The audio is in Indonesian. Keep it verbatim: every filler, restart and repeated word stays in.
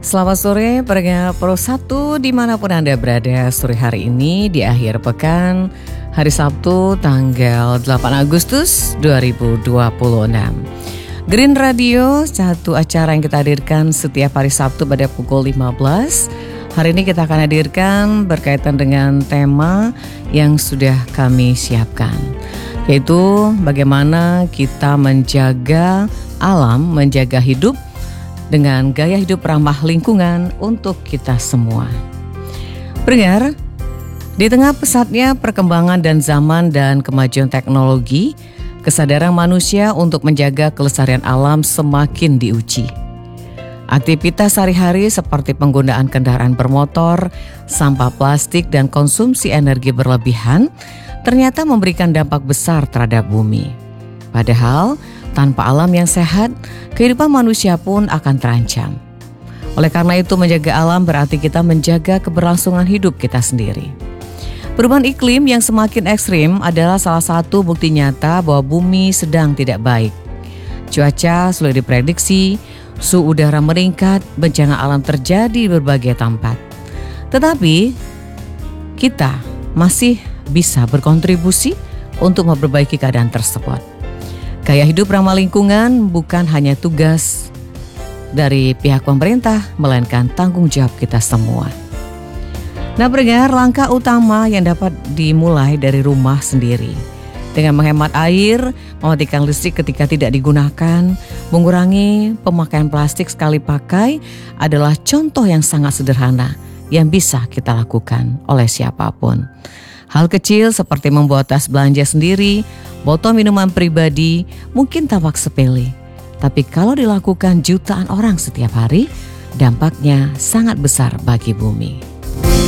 Selamat sore pendengar Pro satu dimanapun Anda berada. Sore hari ini di akhir pekan, hari Sabtu tanggal delapan Agustus dua ribu dua puluh enam. Green Radio, satu acara yang kita hadirkan setiap hari Sabtu pada pukul lima belas. Hari ini kita akan hadirkan berkaitan dengan tema yang sudah kami siapkan, yaitu bagaimana kita menjaga alam, menjaga hidup dengan gaya hidup ramah lingkungan untuk kita semua. Pendengar, di tengah pesatnya perkembangan dan zaman dan kemajuan teknologi, kesadaran manusia untuk menjaga kelestarian alam semakin diuji. Aktivitas sehari-hari seperti penggunaan kendaraan bermotor, sampah plastik, dan konsumsi energi berlebihan ternyata memberikan dampak besar terhadap bumi. Padahal, tanpa alam yang sehat, kehidupan manusia pun akan terancam. Oleh karena itu, menjaga alam berarti kita menjaga keberlangsungan hidup kita sendiri. Perubahan iklim yang semakin ekstrim adalah salah satu bukti nyata bahwa bumi sedang tidak baik. Cuaca sulit diprediksi, suhu udara meningkat, bencana alam terjadi di berbagai tempat. Tetapi, kita masih bisa berkontribusi untuk memperbaiki keadaan tersebut. Gaya hidup ramah lingkungan bukan hanya tugas dari pihak pemerintah, melainkan tanggung jawab kita semua. Nah, pendengar, langkah utama yang dapat dimulai dari rumah sendiri. Dengan menghemat air, mematikan listrik ketika tidak digunakan, mengurangi pemakaian plastik sekali pakai adalah contoh yang sangat sederhana yang bisa kita lakukan oleh siapapun. Hal kecil seperti membuat tas belanja sendiri, botol minuman pribadi mungkin tampak sepele, tapi kalau dilakukan jutaan orang setiap hari, dampaknya sangat besar bagi bumi.